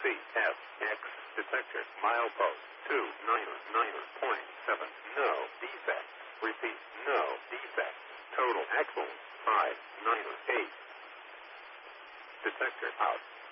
CFX detector. Milepost 299.7. No defect. Repeat, no defect. Total axle 598. Detector out.